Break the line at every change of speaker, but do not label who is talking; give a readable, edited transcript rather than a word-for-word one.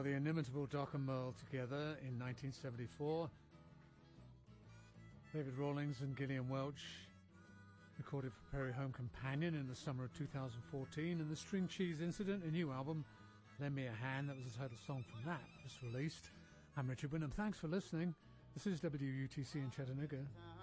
the inimitable Doc and Merle together in 1974. David Rawlings and Gillian Welch recorded for Prairie Home Companion in the summer of 2014, and the String Cheese Incident, a new album, Lend Me a Hand, that was the title song from that, just released. I'm Richard Wyndham. Thanks for listening. This is WUTC in Chattanooga.